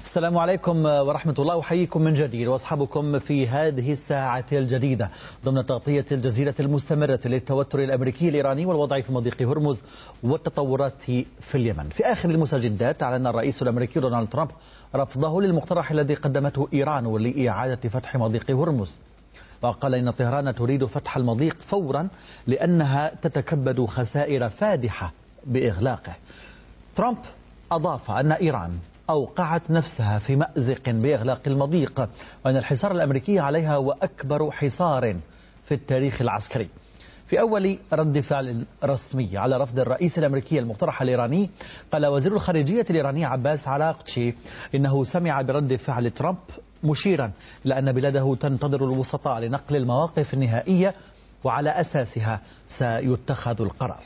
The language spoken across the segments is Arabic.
السلام عليكم ورحمة الله، أحييكم من جديد وأصحابكم في هذه الساعة الجديدة ضمن تغطية الجزيرة المستمرة للتوتر الأمريكي الإيراني والوضع في مضيق هرمز والتطورات في اليمن. في آخر المستجدات أعلن الرئيس الأمريكي دونالد ترامب رفضه للمقترح الذي قدمته إيران لإعادة فتح مضيق هرمز، وقال إن طهران تريد فتح المضيق فورا لأنها تتكبد خسائر فادحة بإغلاقه. ترامب أضاف أن إيران أوقعت نفسها في مأزق بإغلاق المضيق، وأن الحصار الأمريكي عليها هو أكبر حصار في التاريخ العسكري. في أول رد فعل رسمي على رفض الرئيس الأمريكي المقترح الإيراني، قال وزير الخارجية الإيراني عباس عراقتشي إنه سمع برد فعل ترامب، مشيرا لأن بلاده تنتظر الوسطاء لنقل المواقف النهائية وعلى أساسها سيتخذ القرار.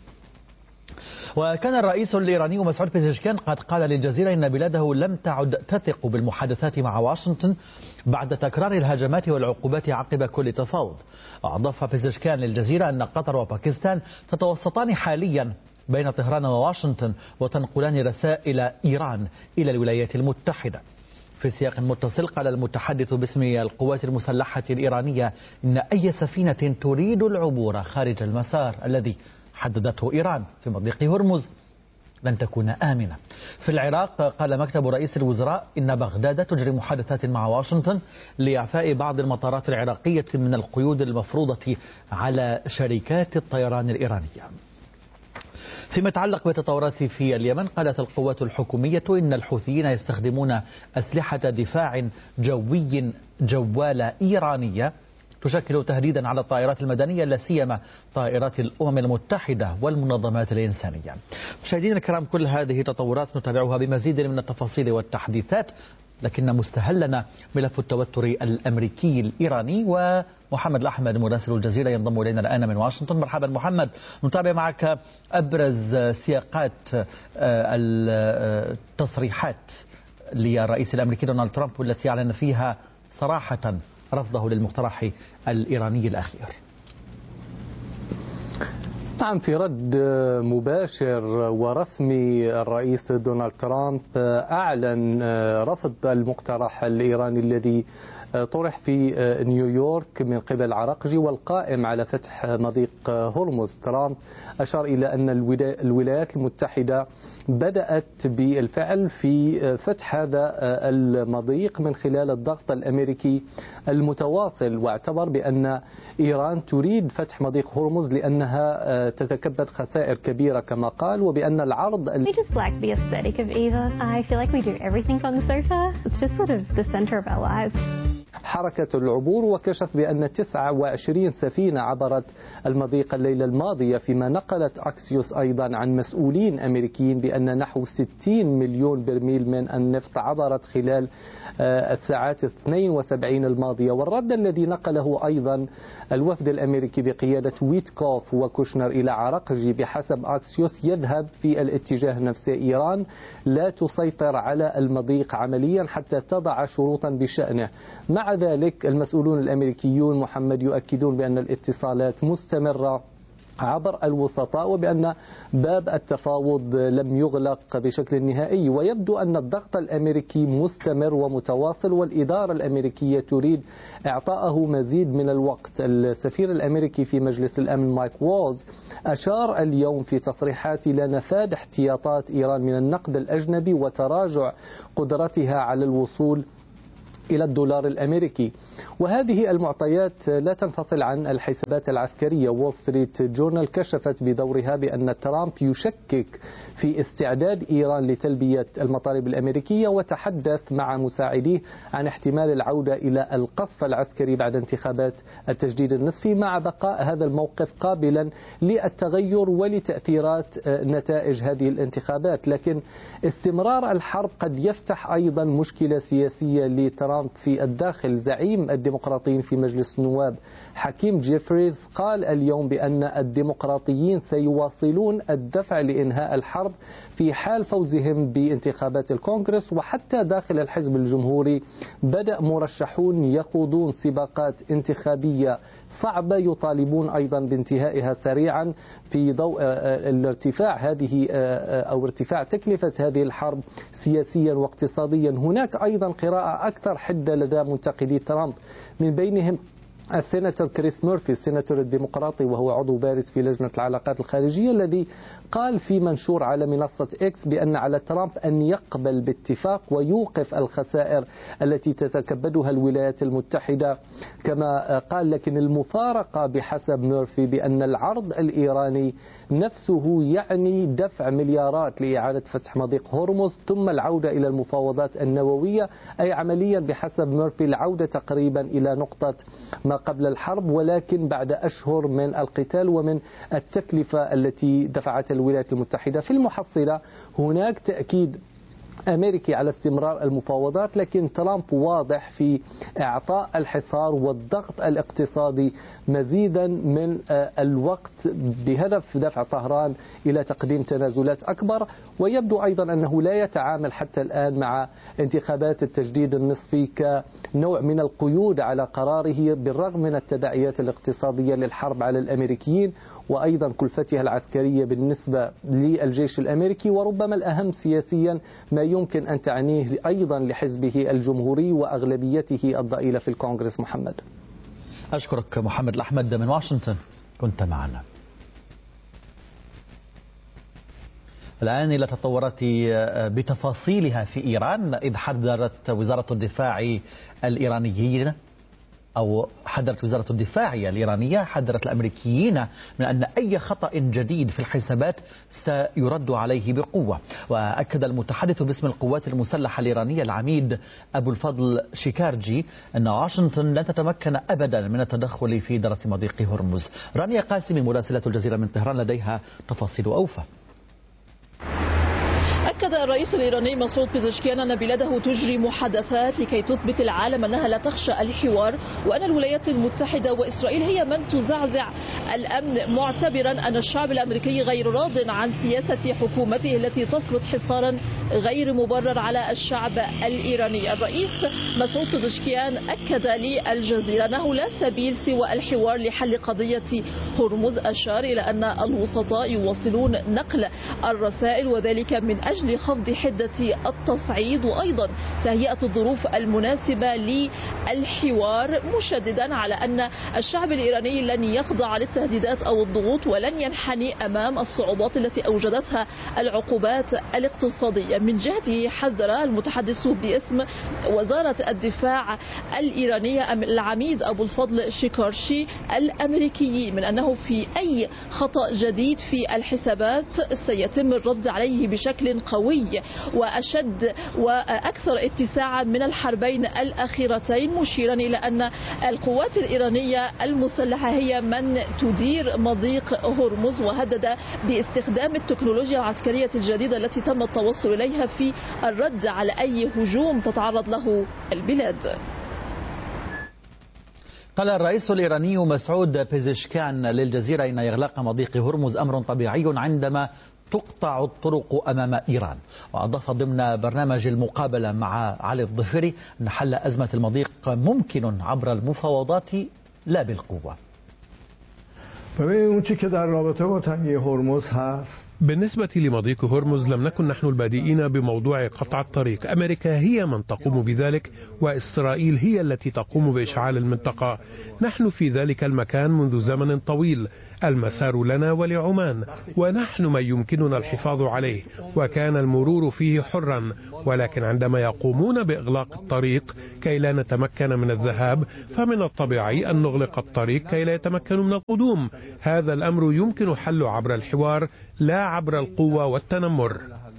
وكان الرئيس الإيراني مسعود بيزشكيان قد قال للجزيرة إن بلاده لم تعد تثق بالمحادثات مع واشنطن بعد تكرار الهجمات والعقوبات عقب كل تفاوض. أضاف بيزشكيان للجزيرة أن قطر وباكستان تتوسطان حاليا بين طهران وواشنطن وتنقلان رسائل إيران إلى الولايات المتحدة. في سياق متصل قال المتحدث باسم القوات المسلحة الإيرانية إن أي سفينة تريد العبور خارج المسار الذي حددته إيران في مضيق هرمز لن تكون آمنة. في العراق قال مكتب رئيس الوزراء إن بغداد تجري محادثات مع واشنطن لإعفاء بعض المطارات العراقية من القيود المفروضة على شركات الطيران الإيرانية. فيما يتعلق بالتطورات في اليمن، قالت القوات الحكومية إن الحوثيين يستخدمون أسلحة دفاع جوي جوالة إيرانية تشكل تهديدا على الطائرات المدنية، لا سيما طائرات الأمم المتحدة والمنظمات الإنسانية. مشاهدينا الكرام، كل هذه تطورات نتابعها بمزيد من التفاصيل والتحديثات، لكن مستهلنا ملف التوتر الأمريكي الإيراني. ومحمد الأحمد مراسل الجزيرة ينضم إلينا الآن من واشنطن. مرحبا محمد، نتابع معك أبرز سياقات التصريحات للرئيس الأمريكي دونالد ترامب والتي أعلن فيها صراحة رفضه للمقترح الإيراني الأخير. نعم، في رد مباشر ورسمي الرئيس دونالد ترامب أعلن رفض المقترح الإيراني الذي طرح في نيويورك من قبل عراقجي والقائم على فتح مضيق هرمز. ترامب أشار إلى أن الولايات المتحدة بدأت بالفعل في فتح هذا المضيق من خلال الضغط الأمريكي المتواصل، واعتبر بأن إيران تريد فتح مضيق هرمز لأنها تتكبد خسائر كبيرة كما قال، وبأن العرض حركة العبور. وكشف بأن 29 سفينة عبرت المضيق الليلة الماضية، فيما نقلت أكسيوس أيضا عن مسؤولين أمريكيين بأن نحو 60 مليون برميل من النفط عبرت خلال الساعات 72 الماضية. والرد الذي نقله أيضا الوفد الأمريكي بقيادة ويتكوف وكوشنر إلى عراقجي بحسب أكسيوس يذهب في الاتجاه نفسه. إيران لا تسيطر على المضيق عمليا حتى تضع شروطا بشأنه. مع ذلك المسؤولون الأمريكيون محمد يؤكدون بأن الاتصالات مستمرة عبر الوسطاء، وبأن باب التفاوض لم يغلق بشكل نهائي. ويبدو أن الضغط الأمريكي مستمر ومتواصل، والإدارة الأمريكية تريد إعطائه مزيد من الوقت. السفير الأمريكي في مجلس الأمن مايك وولز أشار اليوم في تصريحات إلى نفاذ احتياطات إيران من النقد الأجنبي وتراجع قدرتها على الوصول إلى الدولار الأمريكي. وهذه المعطيات لا تنفصل عن الحسابات العسكرية. وول ستريت جورنال كشفت بدورها بأن ترامب يشكك في استعداد إيران لتلبية المطالب الأمريكية، وتحدث مع مساعديه عن احتمال العودة إلى القصف العسكري بعد انتخابات التجديد النصفي، مع بقاء هذا الموقف قابلا للتغير ولتأثيرات نتائج هذه الانتخابات. لكن استمرار الحرب قد يفتح أيضا مشكلة سياسية لترامب ترامب في الداخل. زعيم الديمقراطيين في مجلس النواب حكيم جيفريز قال اليوم بأن الديمقراطيين سيواصلون الدفع لإنهاء الحرب في حال فوزهم بانتخابات الكونغرس. وحتى داخل الحزب الجمهوري بدأ مرشحون يخوضون سباقات انتخابية صعبة يطالبون أيضا بانتهائها سريعا في ضوء ارتفاع تكلفة هذه الحرب سياسيا واقتصاديا. هناك أيضا قراءة أكثر حدة لدى منتقدي ترامب، من بينهم السيناتور كريس مورفي السيناتور الديمقراطي وهو عضو بارز في لجنة العلاقات الخارجية، الذي قال في منشور على منصة إكس بأن على ترامب أن يقبل باتفاق ويوقف الخسائر التي تتكبدها الولايات المتحدة. كما قال لكن المفارقة بحسب مورفي بأن العرض الإيراني نفسه يعني دفع مليارات لإعادة فتح مضيق هرمز ثم العودة إلى المفاوضات النووية، أي عمليا بحسب مورفي العودة تقريبا إلى نقطة ما قبل الحرب، ولكن بعد أشهر من القتال ومن التكلفة التي دفعتها الولايات المتحدة. في المحصلة هناك تأكيد أمريكي على استمرار المفاوضات، لكن ترامب واضح في إعطاء الحصار والضغط الاقتصادي مزيدا من الوقت بهدف دفع طهران إلى تقديم تنازلات أكبر. ويبدو أيضا أنه لا يتعامل حتى الآن مع انتخابات التجديد النصفي كنوع من القيود على قراره، بالرغم من التداعيات الاقتصادية للحرب على الأمريكيين وأيضا كلفتها العسكرية بالنسبة للجيش الأمريكي، وربما الأهم سياسيا ما يمكن أن تعنيه أيضا لحزبه الجمهوري وأغلبيته الضئيلة في الكونغرس. محمد، أشكرك محمد الأحمد من واشنطن، كنت معنا. الآن إلى تطورات بتفاصيلها في إيران، إذ حذرت وزارة الدفاع الإيرانيين حذرت وزارة الدفاع الإيرانية الأمريكيين من أن أي خطأ جديد في الحسابات سيرد عليه بقوة. وأكد المتحدث باسم القوات المسلحة الإيرانية العميد أبو الفضل شيكارجي أن واشنطن لن تتمكن أبدا من التدخل في إدارة مضيق هرمز. رانيا قاسمي مراسلة الجزيرة من طهران لديها تفاصيل أوفى. أكد الرئيس الإيراني مسعود بيزشكيان أن بلاده تجري محادثات لكي تثبت العالم أنها لا تخشى الحوار، وأن الولايات المتحدة وإسرائيل هي من تزعزع الأمن، معتبرا أن الشعب الأمريكي غير راض عن سياسة حكومته التي تفرض حصارا غير مبرر على الشعب الإيراني. الرئيس مسعود بيزشكيان أكد للجزيرة أنه لا سبيل سوى الحوار لحل قضية هرمز. أشار إلى أن الوسطاء يواصلون نقل الرسائل وذلك من أجل خفض حدة التصعيد وأيضا تهيئة الظروف المناسبة للحوار، مشددا على أن الشعب الإيراني لن يخضع للتهديدات أو الضغوط ولن ينحني أمام الصعوبات التي أوجدتها العقوبات الاقتصادية. من جهته حذر المتحدث باسم وزارة الدفاع الإيرانية العميد أبو الفضل شيكارشي الأمريكيين من أنه في أي خطأ جديد في الحسابات سيتم الرد عليه بشكل قوي وأشد وأكثر اتساعا من الحربين الأخيرتين، مشيرا إلى أن القوات الإيرانية المسلحة هي من تدير مضيق هرمز، وهدد باستخدام التكنولوجيا العسكرية الجديدة التي تم التوصل إليها في الرد على أي هجوم تتعرض له البلاد. قال الرئيس الإيراني مسعود بيزشكيان للجزيرة إن إغلاق مضيق هرمز أمر طبيعي عندما تقطع الطرق أمام إيران. وأضاف ضمن برنامج المقابلة مع علي الظفيري أن حل أزمة المضيق ممكن عبر المفاوضات لا بالقوة. بالنسبة لمضيق هرمز لم نكن نحن البادئين بموضوع قطع الطريق. أمريكا هي من تقوم بذلك وإسرائيل هي التي تقوم بإشعال المنطقة. نحن في ذلك المكان منذ زمن طويل، المسار لنا ولعمان ونحن من يمكننا الحفاظ عليه، وكان المرور فيه حرا، ولكن عندما يقومون بإغلاق الطريق كي لا نتمكن من الذهاب فمن الطبيعي أن نغلق الطريق كي لا يتمكنوا من القدوم. هذا الأمر يمكن حله عبر الحوار لا عبر القوة والتنمر.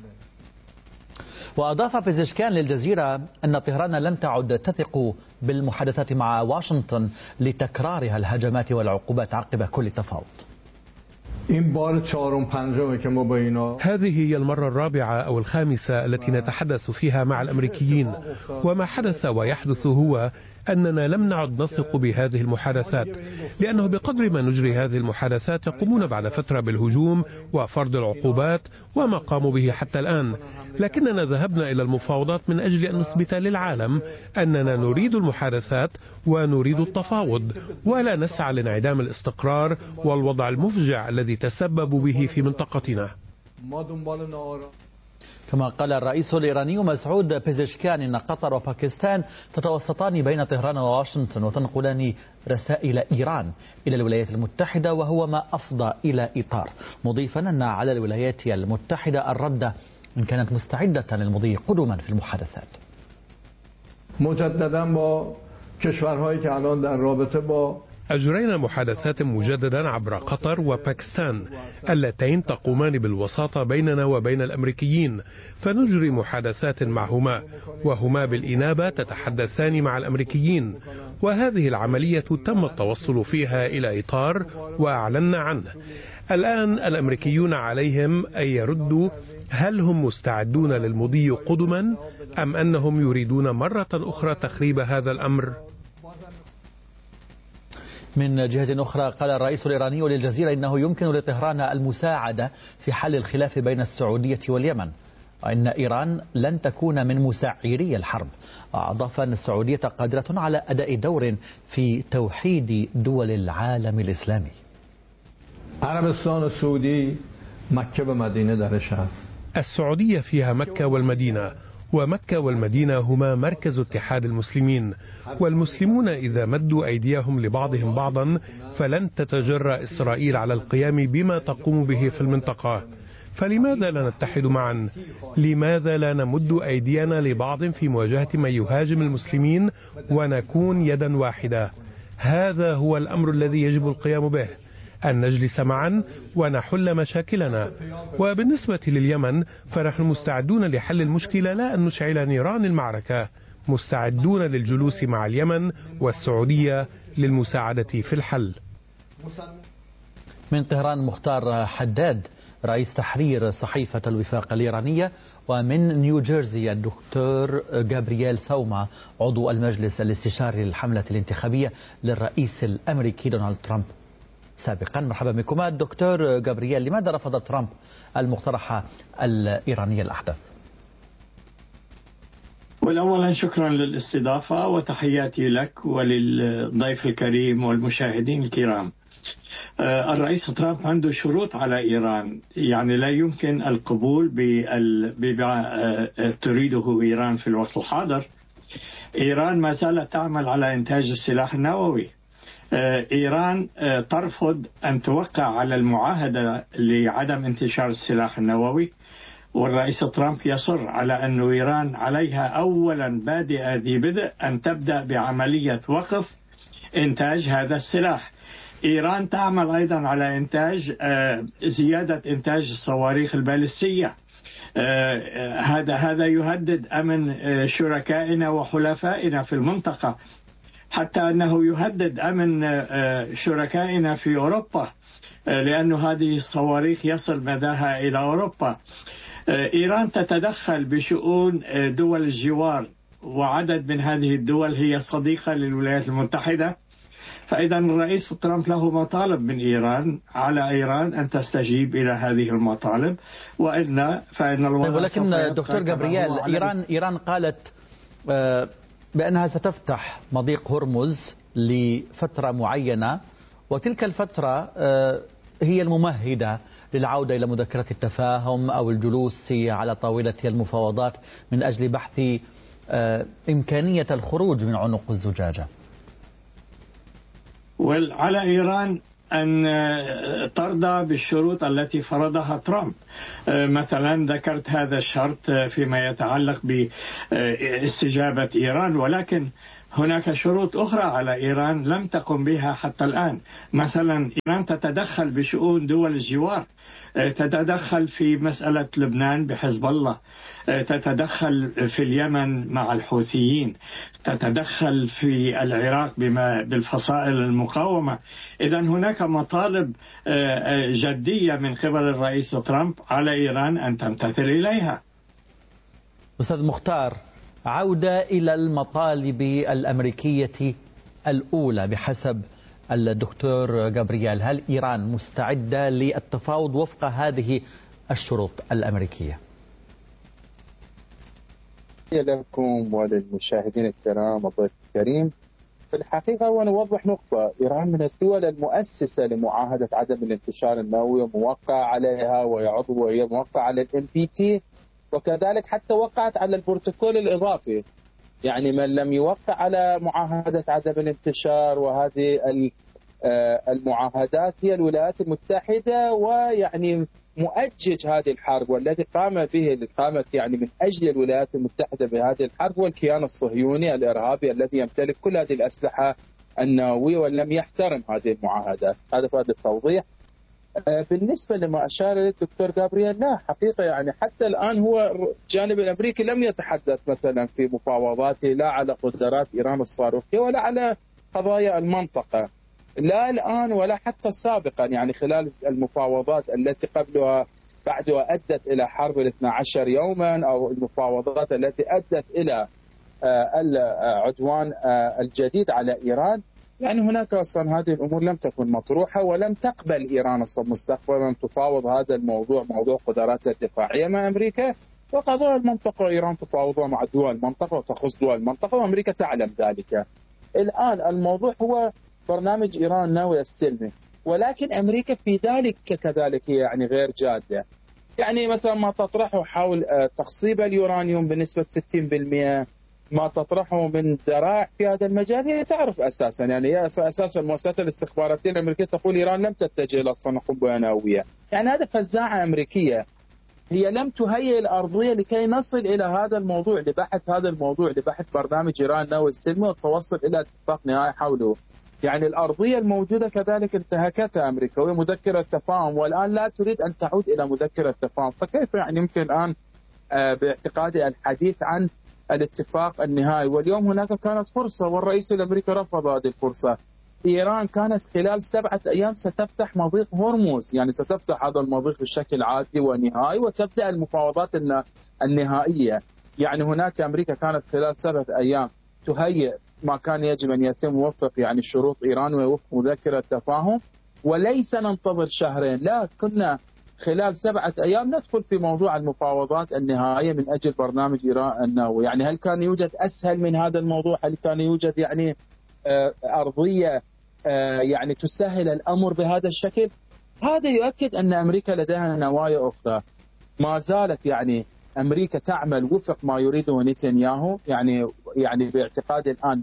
وأضاف بيزشكيان للجزيرة أن طهران لم تعد تثق بالمحادثات مع واشنطن لتكرارها الهجمات والعقوبات عقب كل تفاوض. هذه هي المرة الرابعة أو الخامسة التي نتحدث فيها مع الأمريكيين، وما حدث ويحدث هو أننا لم نعد نثق بهذه المحادثات، لأنه بقدر ما نجري هذه المحادثات يقومون بعد فترة بالهجوم وفرض العقوبات وما قاموا به حتى الآن. لكننا ذهبنا إلى المفاوضات من أجل أن نثبت للعالم أننا نريد المحادثات ونريد التفاوض، ولا نسعى لانعدام الاستقرار والوضع المفجع الذي تسببوا به في منطقتنا. كما قال الرئيس الإيراني مسعود بيزشكيان إن قطر وباكستان تتوسطان بين طهران وواشنطن وتنقلان رسائل إيران إلى الولايات المتحدة، وهو ما أفضى إلى إطار، مضيفا أن على الولايات المتحدة الرد إن كانت مستعدة للمضي قدما في المحادثات. مجددا با کشورهایی که الان در رابطه با أجرينا محادثات مجددا عبر قطر وباكستان اللتين تقومان بالوساطة بيننا وبين الأمريكيين، فنجري محادثات معهما، وهما بالإنابة تتحدثان مع الأمريكيين، وهذه العملية تم التوصل فيها إلى إطار وأعلنا عنه. الآن الأمريكيون عليهم أن يردوا هل هم مستعدون للمضي قدما أم أنهم يريدون مرة أخرى تخريب هذا الأمر. من جهة أخرى قال الرئيس الإيراني للجزيرة إنه يمكن لطهران المساعدة في حل الخلاف بين السعودية واليمن، وإن إيران لن تكون من مسعري الحرب. أضاف أن السعودية قادرة على أداء دور في توحيد دول العالم الإسلامي. عربستان السعودي مكة ومدينة درش است. السعودية فيها مكة والمدينة، ومكة والمدينة هما مركز اتحاد المسلمين، والمسلمون إذا مدوا أيديهم لبعضهم بعضا فلن تتجرأ إسرائيل على القيام بما تقوم به في المنطقة. فلماذا لا نتحد معا؟ لماذا لا نمد أيدينا لبعض في مواجهة من يهاجم المسلمين ونكون يدا واحدة؟ هذا هو الأمر الذي يجب القيام به، أن نجلس معا ونحل مشاكلنا. وبالنسبة لليمن فنحن مستعدون لحل المشكلة، لا أن نشعل نيران المعركة، مستعدون للجلوس مع اليمن والسعودية للمساعدة في الحل. من طهران مختار حداد رئيس تحرير صحيفة الوفاق الإيرانية، ومن نيوجيرسي الدكتور جابرييل سوما عضو المجلس الاستشاري للحملة الانتخابية للرئيس الأمريكي دونالد ترامب سابقا. مرحبا بكما الدكتور جابرييل. لماذا رفض ترامب المقترح الإيراني الأحدث؟ والأولا شكرا للاستضافة وتحياتي لك وللضيف الكريم والمشاهدين الكرام. الرئيس ترامب عنده شروط على إيران، يعني لا يمكن القبول بما تريده إيران في الوقت الحاضر. إيران ما زالت تعمل على إنتاج السلاح النووي. إيران ترفض أن توقع على المعاهدة لعدم انتشار السلاح النووي، والرئيس ترامب يصر على أن إيران عليها أولا بادئ ذي بدء أن تبدأ بعملية وقف إنتاج هذا السلاح. إيران تعمل أيضا على إنتاج زيادة إنتاج الصواريخ البالستية. هذا يهدد أمن شركائنا وحلفائنا في المنطقة، حتى أنه يهدد أمن شركائنا في أوروبا، لأن هذه الصواريخ يصل مداها إلى أوروبا. إيران تتدخل بشؤون دول الجوار، وعدد من هذه الدول هي صديقة للولايات المتحدة. فإذا الرئيس ترامب له مطالب من إيران، على إيران أن تستجيب إلى هذه المطالب، وإلا فإن الوضع. ولكن دكتور جابرييل، إيران قالت بأنها ستفتح مضيق هرمز لفترة معينة، وتلك الفترة هي الممهدة للعودة إلى مذكرة التفاهم أو الجلوس على طاولة المفاوضات من أجل بحث إمكانية الخروج من عنق الزجاجة. وعلى إيران أن ترضى بالشروط التي فرضها ترامب. مثلا ذكرت هذا الشرط فيما يتعلق باستجابة إيران، ولكن هناك شروط أخرى على إيران لم تقم بها حتى الآن. مثلا إيران تتدخل بشؤون دول الجوار، تتدخل في مسألة لبنان بحزب الله، تتدخل في اليمن مع الحوثيين، تتدخل في العراق بالفصائل المقاومة. إذن هناك مطالب جدية من قبل الرئيس ترامب على إيران أن تمتثل إليها. أستاذ مختار، عودة إلى المطالب الأمريكية الأولى بحسب الدكتور جابرييل، هل إيران مستعدة للتفاوض وفق هذه الشروط الأمريكية؟ لكم وللمشاهدين الكرام والضيف الكريم، في الحقيقة هو نوضح نقطة: إيران من الدول المؤسسة لمعاهدة عدم الانتشار النووي، وموقع عليها وهي موقع على الNPT، وكذلك حتى وقعت على البروتوكول الإضافي. يعني من لم يوقع على معاهدة عدم الانتشار وهذه المعاهدات هي الولايات المتحدة، ويعني مؤجج هذه الحرب والذي قامت يعني من أجل الولايات المتحدة بهذه الحرب هو الكيان الصهيوني الإرهابي الذي يمتلك كل هذه الأسلحة النووية ولم يحترم هذه المعاهدات. هذا فقط التوضيح. بالنسبة لما أشار إليه الدكتور جابرييل، لا حقيقة يعني حتى الآن هو الجانب الأمريكي لم يتحدث مثلا في مفاوضاته لا على قدرات إيران الصاروخية ولا على قضايا المنطقة، لا الآن ولا حتى سابقا. يعني خلال المفاوضات التي قبلها بعدها أدت إلى حرب 12 يوما، أو المفاوضات التي أدت إلى العدوان الجديد على إيران، يعني هناك أصلا هذه الأمور لم تكن مطروحة، ولم تقبل إيران مستقبلا أن تفاوض هذا الموضوع، موضوع قدراتها الدفاعية مع أمريكا. وقضايا المنطقة إيران تفاوضها مع دول المنطقة وتخص دول المنطقة، وأمريكا تعلم ذلك. الآن الموضوع هو برنامج إيران النووي السلمي، ولكن أمريكا في ذلك كذلك هي يعني غير جادة. يعني مثلا ما تطرحه حول تخصيب اليورانيوم بنسبة 60%، ما تطرحه من ذرائع في هذا المجال، هي تعرف أساسا يعني أساسا المؤسسات الاستخباراتية الأمريكية تقول إيران لم تتجه إلى صنع قنبلة نووية. يعني هذا فزاعة أمريكية، هي لم تهيئ الأرضية لكي نصل إلى هذا الموضوع، لبحث هذا الموضوع، لبحث برنامج إيران النووي السلمي والتوصل إلى اتفاق نهائي حوله. يعني الأرضية الموجودة كذلك انتهكتها أمريكا، وهي مذكرة تفاهم، والآن لا تريد أن تعود إلى مذكرة تفاهم. فكيف يعني يمكن الآن باعتقادي الحديث عن الاتفاق النهائي؟ واليوم هناك كانت فرصة والرئيس الأمريكي رفض هذه الفرصة. إيران كانت خلال 7 أيام ستفتح مضيق هرمز، يعني ستفتح هذا المضيق بشكل عادي ونهائي وتبدأ المفاوضات النهائية. يعني هناك أمريكا كانت خلال 7 أيام تهيئ ما كان يجب أن يتم وفق يعني شروط إيران ووفق مذكرة تفاهم، وليس ننتظر شهرين، لا كنا خلال 7 أيام ندخل في موضوع المفاوضات النهائية من أجل برنامج إيران النووي. يعني هل كان يوجد أسهل من هذا الموضوع؟ هل كان يوجد يعني أرضية يعني تسهل الأمر بهذا الشكل؟ هذا يؤكد أن أمريكا لديها نوايا أخرى. ما زالت يعني أمريكا تعمل وفق ما يريده نتنياهو، يعني باعتقاد الآن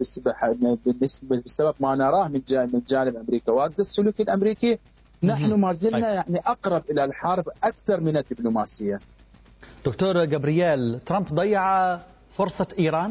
بسبب ما نراه من جانب أمريكا وهذا السلوك الأمريكي، نحن ما زلنا يعني أقرب إلى الحرب أكثر من الدبلوماسية. دكتور جابرييل، ترامب ضيع فرصة إيران؟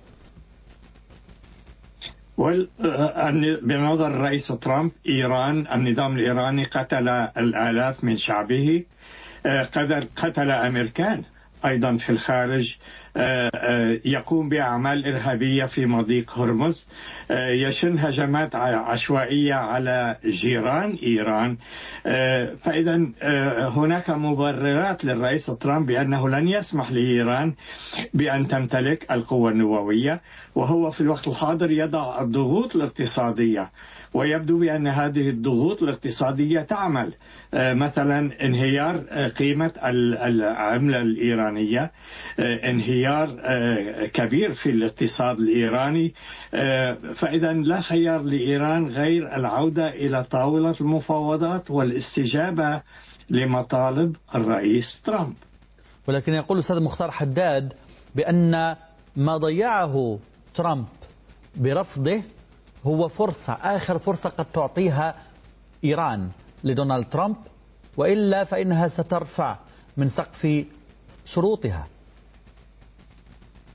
بنظر الرئيس ترامب، إيران النظام الإيراني قتل الآلاف من شعبه، قتل أمريكان أيضا في الخارج، يقوم بأعمال إرهابية في مضيق هرمز، يشن هجمات عشوائية على جيران إيران. فإذا هناك مبررات للرئيس ترامب بأنه لن يسمح لإيران بأن تمتلك القوة النووية، وهو في الوقت الحاضر يضع الضغوط الاقتصادية، ويبدو بأن هذه الضغوط الاقتصادية تعمل. مثلا انهيار قيمة العملة الإيرانية، انهيار كبير في الاقتصاد الإيراني. فإذا لا خيار لإيران غير العودة إلى طاولة المفاوضات والاستجابة لمطالب الرئيس ترامب. ولكن يقول الأستاذ مختار حداد بأن ما ضيعه ترامب برفضه هو فرصة، آخر فرصة قد تعطيها إيران لدونالد ترامب، وإلا فإنها سترفع من سقف شروطها.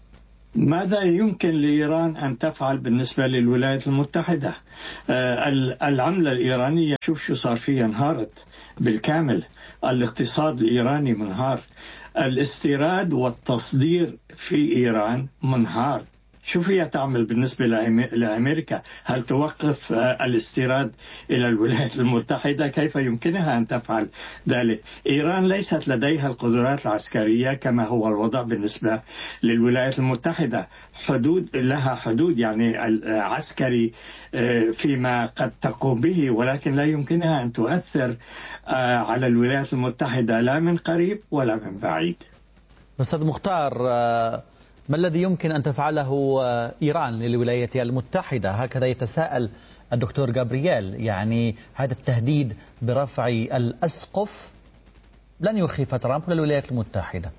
ماذا يمكن لإيران أن تفعل بالنسبة للولايات المتحدة؟ العملة الإيرانية شوف شو صار فيها، انهارت بالكامل. الاقتصاد الإيراني منهار، الاستيراد والتصدير في إيران منهار. شو فيها تعمل بالنسبة لأمريكا؟ هل توقف الاستيراد إلى الولايات المتحدة؟ كيف يمكنها أن تفعل ذلك؟ إيران ليست لديها القدرات العسكرية كما هو الوضع بالنسبة للولايات المتحدة. لها حدود يعني عسكري فيما قد تقوم به، ولكن لا يمكنها أن تؤثر على الولايات المتحدة لا من قريب ولا من بعيد. أستاذ مختار، ما الذي يمكن أن تفعله إيران للولايات المتحدة؟ هكذا يتساءل الدكتور جابرييل. يعني هذا التهديد برفع الأسقف لن يخيف ترامب للولايات المتحدة.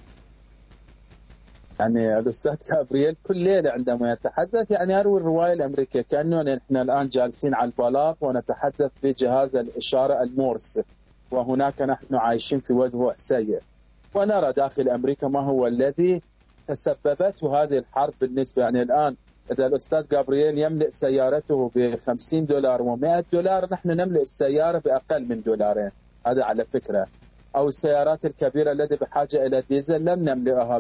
يعني الأستاذ جابرييل كل ليلة عندما يتحدث يعني أروي الرواية الأمريكية كأنه نحن الآن جالسين على البلاط ونتحدث بجهاز الإشارة المورس، وهناك نحن عايشين في وضع سيء، ونرى داخل أمريكا ما هو الذي تسببته هذه الحرب. بالنسبة يعني الآن إذا الأستاذ جابرييل يملئ سيارته ب$50 و$100، نحن نملئ السيارة بأقل من $2. هذا على فكرة. أو السيارات الكبيرة التي بحاجة إلى ديزل لم نملئها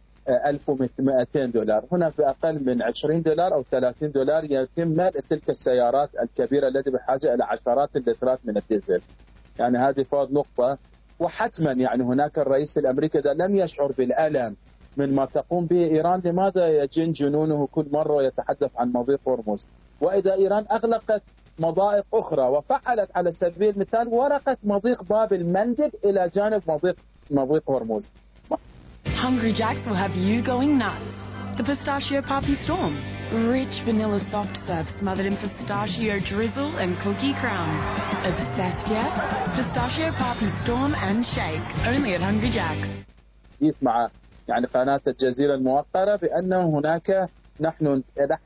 ب$1200. هنا بأقل من $20 أو $30 يتم ملء تلك السيارات الكبيرة التي بحاجة إلى عشرات اللترات من الديزل. يعني هذه فوض نقطة. وحتما يعني هناك الرئيس الأمريكي إذا لم يشعر بالألم من ما تقوم به إيران، لماذا يجن جنونه كل مرة ويتحدث عن مضيق هرمز؟ وإذا إيران أغلقت مضائق أخرى وفعلت على سبيل المثال ورقة مضيق باب المندب إلى جانب مضيق هرمز. Hungry Jacks will have you going nuts. The Pistachio Poppy Storm. Rich vanilla soft serve smothered in pistachio drizzle and cookie crumbs. Obsessed yet? Pistachio Poppy Storm and Shake. Only at Hungry Jacks. مع يعني قناة الجزيرة الموقرة بأنه هناك نحن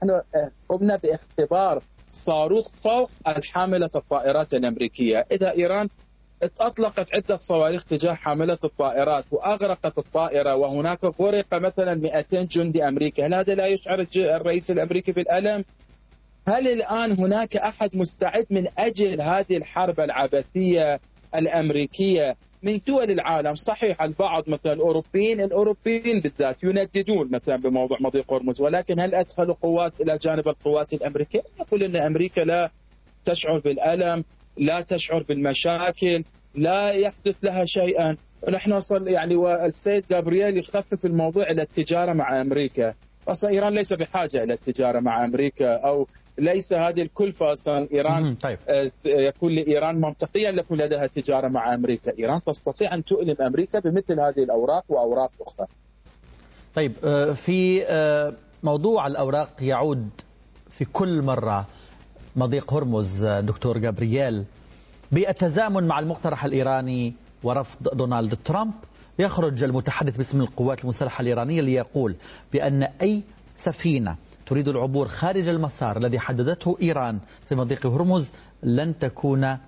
قمنا باختبار صاروخ فوق الحاملة الطائرات الأمريكية. إذا إيران أطلقت عدة صواريخ تجاه حاملة الطائرات وأغرقت الطائرة وهناك غرق مثلا 200 جندي أمريكي، هل هذا لا يشعر الرئيس الأمريكي بالألم؟ هل الآن هناك أحد مستعد من أجل هذه الحرب العبثية الأمريكية من دول العالم؟ صحيح البعض مثلا الأوروبيين بالذات ينددون مثلا بموضوع مضيق هرمز، ولكن هل أدخلوا قوات إلى جانب القوات الأمريكية؟ يقول أن أمريكا لا تشعر بالألم، لا تشعر بالمشاكل، لا يحدث لها شيئا. ونحن يعني والسيد جابرييل يخفف الموضوع إلى التجارة مع أمريكا. أصلا إيران ليس بحاجة إلى التجارة مع أمريكا، أو ليس هذه الكلفة أصلا إيران طيب. يكون لإيران منطقيا لكن لديها تجارة مع أمريكا. إيران تستطيع أن تؤلم أمريكا بمثل هذه الأوراق وأوراق أخرى. طيب، في موضوع الأوراق يعود في كل مرة مضيق هرمز دكتور جابرييل بالتزامن مع المقترح الإيراني ورفض دونالد ترامب. يخرج المتحدث باسم القوات المسلحة الإيرانية ليقول بأن أي سفينة تريد العبور خارج المسار الذي حددته إيران في مضيق هرمز لن تكون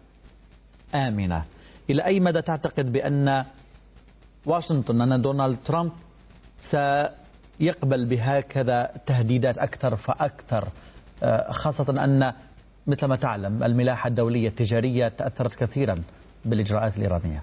آمنة. إلى أي مدى تعتقد بأن واشنطن، أن دونالد ترامب سيقبل بهكذا تهديدات أكثر فأكثر، خاصة أن مثل ما تعلم الملاحة الدولية التجارية تأثرت كثيرا بالإجراءات الإيرانية؟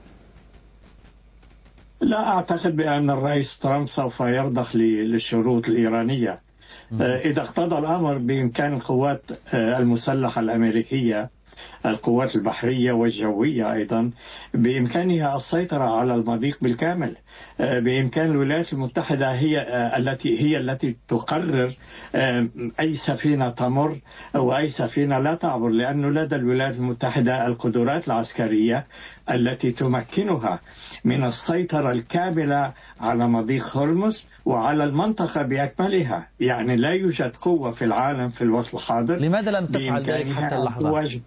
لا أعتقد بأن الرئيس ترامب سوف يرضخ للشروط الإيرانية. إذا اقتضى الأمر بإمكان القوات المسلحة الأمريكية، القوات البحرية والجوية أيضا، بإمكانها السيطرة على المضيق بالكامل. بإمكان الولايات المتحدة هي التي تقرر أي سفينة تمر وأي سفينة لا تعبر، لأنه لدى الولايات المتحدة القدرات العسكرية التي تمكنها من السيطرة الكاملة على مضيق هرمز وعلى المنطقة بأكملها. يعني لا يوجد قوة في العالم في الوقت الحاضر. لماذا لم تفعل ذلك حتى اللحظة؟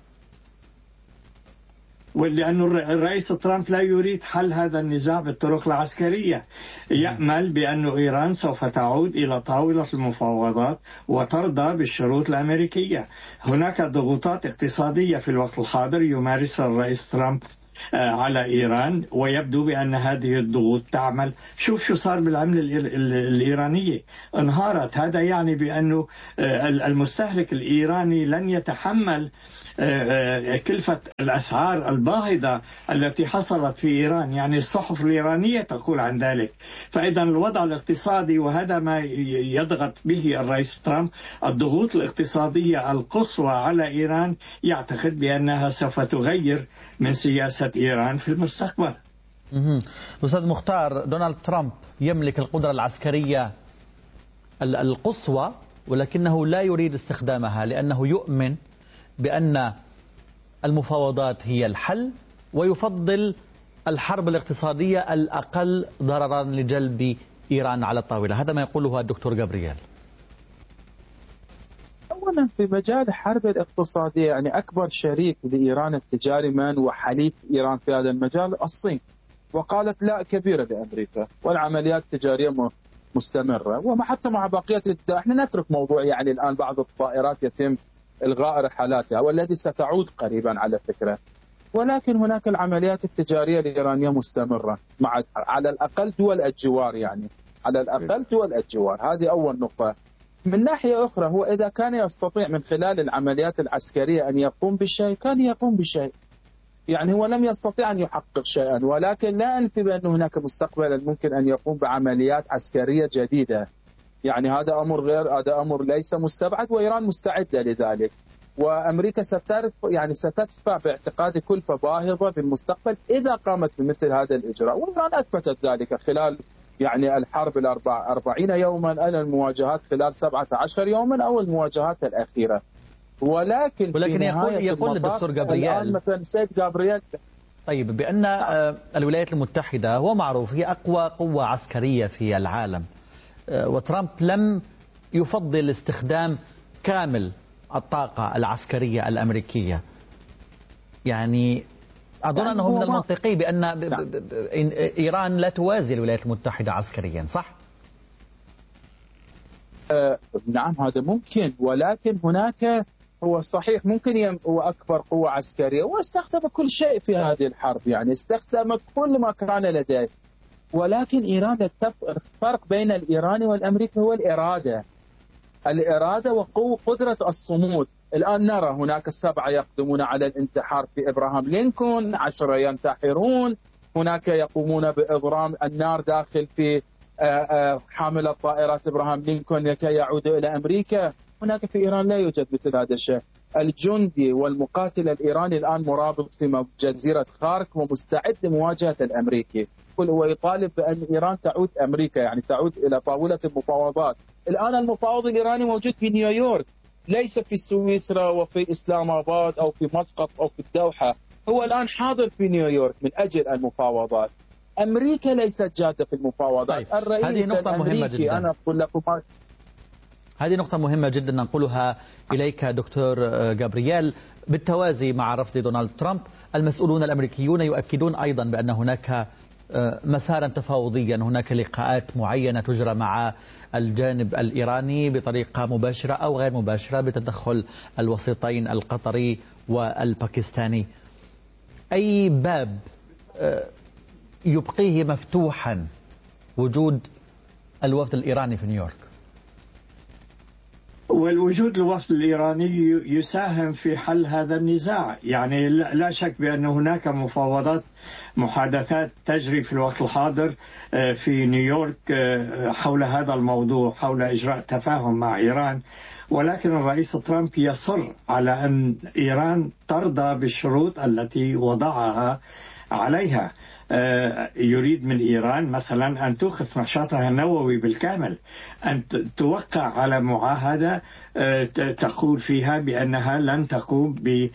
ولأن الرئيس ترامب لا يريد حل هذا النزاع بالطرق العسكرية. يأمل بأن إيران سوف تعود إلى طاولة المفاوضات وترضى بالشروط الأمريكية. هناك ضغوطات اقتصادية في الوقت الحاضر يمارسها الرئيس ترامب على إيران، ويبدو بأن هذه الضغوط تعمل. شوف شو صار بالعملة الإيرانية، انهارت. هذا يعني بأنه المستهلك الإيراني لن يتحمل كلفة الأسعار الباهظة التي حصلت في إيران، يعني الصحف الإيرانية تقول عن ذلك. فإذا الوضع الاقتصادي، وهذا ما يضغط به الرئيس ترامب، الضغوط الاقتصادية القصوى على إيران، يعتقد بأنها سوف تغير من سياسة إيران في المستقبل. أستاذ مختار، دونالد ترامب يملك القدرة العسكرية القصوى، ولكنه لا يريد استخدامها لأنه يؤمن بأن المفاوضات هي الحل، ويفضل الحرب الاقتصادية الأقل ضررا لجلب إيران على الطاولة. هذا ما يقوله الدكتور جابرييل. أولا في مجال الحرب الاقتصادية، يعني أكبر شريك لإيران التجاري من وحليف إيران في هذا المجال الصين، وقالت لا كبيرة لأمريكا، والعمليات التجارية مستمرة، وما حتى مع بقية احنا نترك موضوع يعني الآن بعض الطائرات يتم إلغاء رحلاتها، والذي ستعود قريبا على فكرة، ولكن هناك العمليات التجارية الإيرانية مستمرة مع على الأقل دول الجوار، يعني على الأقل دول الجوار. هذه أول نقطة. من ناحية أخرى، هو إذا كان يستطيع من خلال العمليات العسكرية أن يقوم بشيء كان يقوم بشيء، يعني هو لم يستطيع أن يحقق شيئا، ولكن لا أنفي بأن هناك مستقبلا ممكن أن يقوم بعمليات عسكرية جديدة، يعني هذا أمر ليس مستبعد، وإيران مستعدة لذلك، وأمريكا ستدفع باعتقادي كلفة باهظة بالمستقبل إذا قامت بمثل هذا الإجراء، وإيران أثبتت ذلك خلال يعني الحرب 40 يوما، أو المواجهات خلال 17 يوما، أو المواجهات الأخيرة. ولكن يقول الدكتور جابرييل مثلا سيد جابرييل طيب بأن الولايات المتحدة هو معروف هي أقوى قوة عسكرية في العالم، وترامب لم يفضل استخدام كامل الطاقة العسكرية الأمريكية. يعني أظن أنه من المنطقي بأن إيران لا توازي الولايات المتحدة عسكريا، صح؟ نعم هذا ممكن، ولكن هناك هو صحيح ممكن هو أكبر قوة عسكرية واستخدم كل شيء في هذه الحرب، يعني استخدم كل ما كان لديه، ولكن إيران الفرق بين الإيراني والأمريكي هو الإرادة وقدرة الصمود. الآن نرى هناك 7 يقدمون على الانتحار في إبراهام لينكولن، 10 ينتحرون، هناك يقومون بإضرام النار داخل في حامل الطائرات إبراهام لينكولن لكي يعودوا إلى أمريكا. هناك في إيران لا يوجد مثل هذا الشيء. الجندي والمقاتل الإيراني الآن مرابط في جزيرة خارك ومستعد لمواجهة الأمريكي، هو يطالب بأن إيران تعود أمريكا، يعني تعود إلى طاولة المفاوضات. الآن المفاوض الإيراني موجود في نيويورك، ليس في سويسرا وفي إسلام آباد أو في مسقط أو في الدوحة، هو الآن حاضر في نيويورك من أجل المفاوضات. أمريكا ليست جادة في المفاوضات. طيب. الرئيس الأمريكي أنا أقول لكم هذه نقطة مهمة جدا ننقلها إليك دكتور جابرييل. بالتوازي مع رفض دونالد ترامب، المسؤولون الأمريكيون يؤكدون أيضا بأن هناك مسارا تفاوضيا، هناك لقاءات معينة تجرى مع الجانب الإيراني بطريقة مباشرة أو غير مباشرة بتدخل الوسيطين القطري والباكستاني. أي باب يبقيه مفتوحا وجود الوفد الإيراني في نيويورك؟ والوجود الوفد الإيراني يساهم في حل هذا النزاع، يعني لا شك بأن هناك محادثات تجري في الوقت الحاضر في نيويورك حول هذا الموضوع، حول إجراء تفاهم مع إيران، ولكن الرئيس ترامب يصر على أن إيران ترضى بالشروط التي وضعها عليها. يريد من إيران مثلا أن توقف نشاطها النووي بالكامل، أن توقع على معاهدة تقول فيها بأنها لن تقوم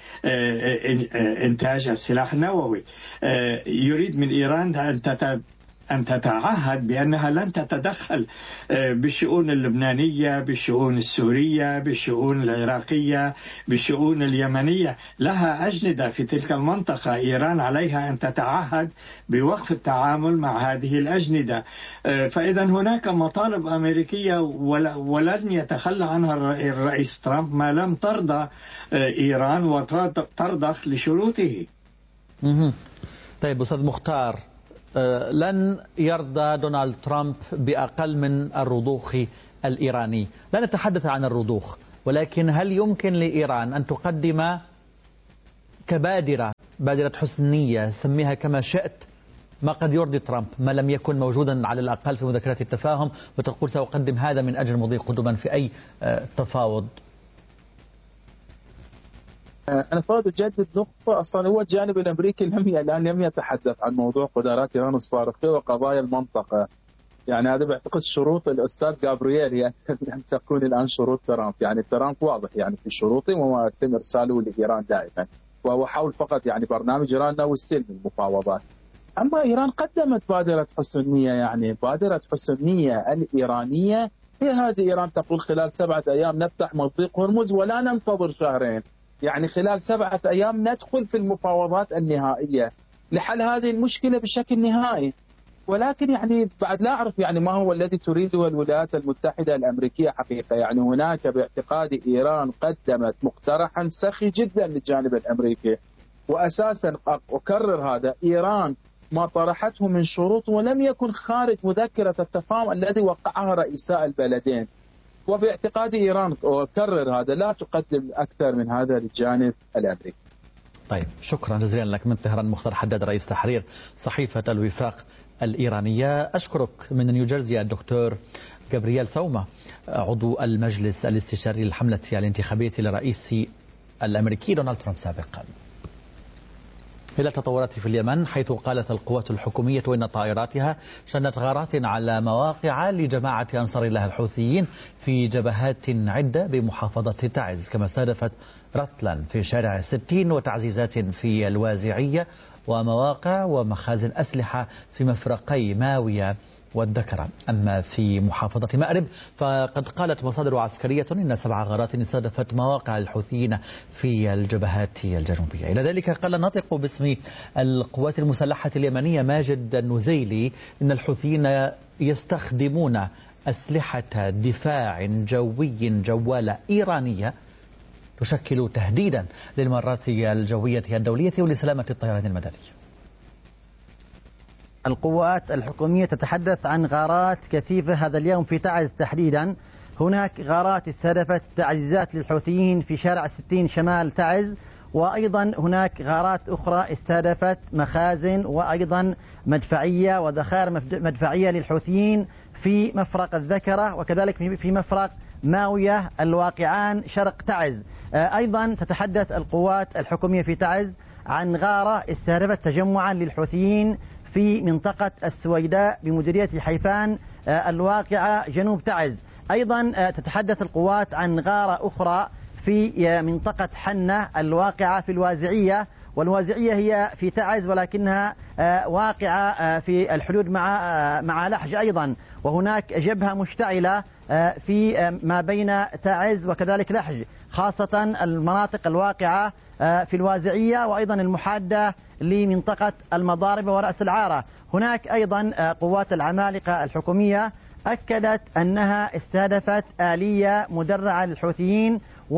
بإنتاج السلاح النووي. يريد من إيران أن تتعهد بأنها لن تتدخل بالشؤون اللبنانية، بالشؤون السورية، بالشؤون العراقية، بالشؤون اليمنية. لها أجندة في تلك المنطقة، إيران عليها أن تتعهد بوقف التعامل مع هذه الأجندة. فإذا هناك مطالب أمريكية ولن يتخلى عنها الرئيس ترامب ما لم ترضى إيران وترضخ لشروطه. طيب أستاذ مختار، لن يرضى دونالد ترامب بأقل من الرضوخ الإيراني. لا نتحدث عن الرضوخ، ولكن هل يمكن لإيران أن تقدم بادرة حسن نية، سميها كما شئت، ما قد يرضي ترامب، ما لم يكن موجودا على الأقل في مذكرات التفاهم، وتقول سأقدم هذا من أجل مضي قدما في أي تفاوض؟ أنا فاضل أجدد نقطة. أصلا هو الجانب الأمريكي الآن لم يتحدث عن موضوع قدرات إيران الصاروخية وقضايا المنطقة. يعني هذا بعتقد شروط الأستاذ جابرييل يعني لم تكون الآن شروط ترامب. يعني ترامب واضح يعني في شروطه وما يتم إرساله لإيران دائما، وهو حول فقط يعني برنامج إيران والسلم المفاوضات. أما إيران قدمت بادرة حسن نية، يعني بادرة حسن نية الإيرانية هي هذه. إيران تقول خلال 7 أيام نفتح مضيق هرمز ولا ننتظر شهرين، يعني خلال 7 أيام ندخل في المفاوضات النهائية لحل هذه المشكلة بشكل نهائي. ولكن يعني بعد لا أعرف يعني ما هو الذي تريده الولايات المتحدة الأمريكية حقيقة. يعني هناك باعتقادي إيران قدمت مقترحا سخي جدا للجانب الأمريكي، وأساسا أكرر هذا، إيران ما طرحته من شروط ولم يكن خارج مذكرة التفاهم الذي وقعها رئيسا البلدين. وباعتقادي إيران، أكرر هذا، لا تقدم أكثر من هذا للجانب الأمريكي. طيب، شكرا جزيلا لك من طهران مختار حداد، رئيس تحرير صحيفة الوفاق الإيرانية. أشكرك من نيوجيرسي الدكتور جابرييل سوما، عضو المجلس الاستشاري للحملة الانتخابية لرئيس الأمريكي دونالد ترامب سابقا. إلى التطورات في اليمن، حيث قالت القوات الحكومية إن طائراتها شنت غارات على مواقع لجماعة أنصار الله الحوثيين في جبهات عدة بمحافظة تعز، كما استهدفت رتلا في شارع 60 وتعزيزات في الوازعية ومواقع ومخازن أسلحة في مفرقي ماوية والذكرى. أما في محافظة مأرب فقد قالت مصادر عسكرية إن 7 غارات استهدفت مواقع الحوثيين في الجبهات الجنوبية. إلى ذلك قال الناطق باسم القوات المسلحة اليمنية ماجد النزيلي إن الحوثيين يستخدمون أسلحة دفاع جوي جوالة إيرانية تشكل تهديدا للمرات الجوية الدولية ولسلامة الطيران المدني. القوات الحكومية تتحدث عن غارات كثيفة هذا اليوم في تعز تحديدا. هناك غارات استهدفت تعزيزات للحوثيين في شارع 60 شمال تعز، وأيضا هناك غارات أخرى استهدفت مخازن وأيضا مدفعية وذخائر مدفعية للحوثيين في مفرق الذكرة، وكذلك في مفرق ماوية الواقعان شرق تعز. أيضا تتحدث القوات الحكومية في تعز عن غارة استهدفت تجمعا للحوثيين في منطقة السويداء بمديرية حيفان الواقعة جنوب تعز. أيضا تتحدث القوات عن غارة أخرى في منطقة حنة الواقعة في الوازعية، والوازعية هي في تعز ولكنها واقعة في الحدود مع لحج أيضا، وهناك جبهة مشتعلة في ما بين تعز وكذلك لحج، خاصة المناطق الواقعة في الوازعية وأيضا المحادة لمنطقة المضاربة ورأس العارة. هناك أيضا قوات العمالقة الحكومية أكدت أنها استهدفت آلية مدرعة للحوثيين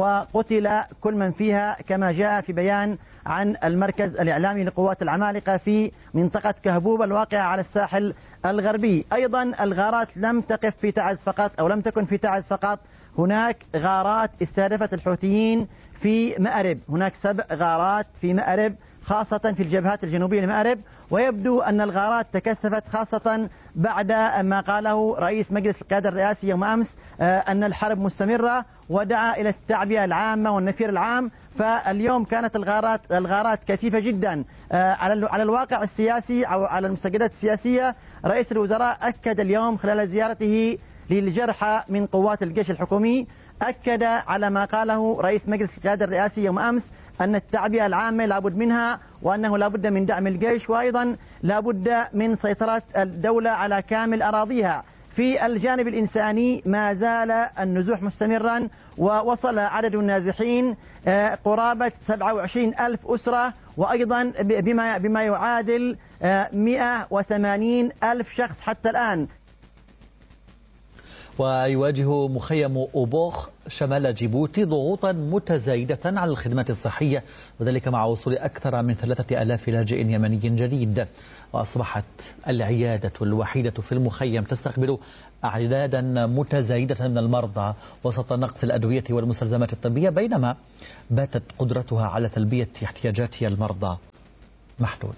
وقتل كل من فيها، كما جاء في بيان عن المركز الإعلامي لقوات العمالقة في منطقة كهبوب الواقعة على الساحل الغربي. أيضا الغارات لم تقف في تعز فقط أو لم تكن في تعز فقط، هناك غارات استهدفت الحوثيين في مأرب. هناك 7 غارات في مأرب خاصة في الجبهات الجنوبية لمأرب، ويبدو أن الغارات تكثفت خاصة بعد ما قاله رئيس مجلس القيادة الرئاسي يوم أمس أن الحرب مستمرة، ودعا إلى التعبئة العامة والنفير العام. فاليوم كانت الغارات كثيفة جدا على الواقع السياسي أو على المستجدات السياسية. رئيس الوزراء أكد اليوم خلال زيارته للجرحى من قوات الجيش الحكومي، أكد على ما قاله رئيس مجلس القيادة الرئاسي يوم أمس أن التعبئة العامة لابد منها، وأنه لابد من دعم الجيش، وأيضا لابد من سيطرة الدولة على كامل أراضيها. في الجانب الإنساني ما زال النزوح مستمرا، ووصل عدد النازحين قرابة 27,000 أسرة، وأيضا بما يعادل 180,000 شخص حتى الآن. ويواجه مخيم أوبوخ شمال جيبوتي ضغوطا متزايدة على الخدمات الصحية، وذلك مع وصول أكثر من 3000 لاجئ يمني جديد. وأصبحت العيادة الوحيدة في المخيم تستقبل أعدادا متزايدة من المرضى وسط نقص الأدوية والمستلزمات الطبية، بينما باتت قدرتها على تلبية احتياجات المرضى محدودة.